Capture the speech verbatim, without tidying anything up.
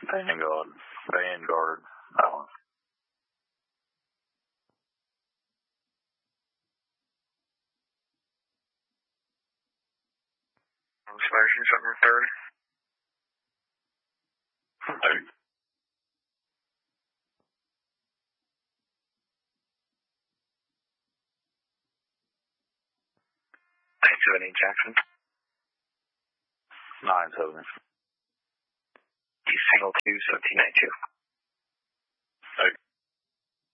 Vanguard. Vanguard. Island. Station seven thirty. thirty. nine seven eight Jackson. nine seven. East Signal two seventeen ninety-two.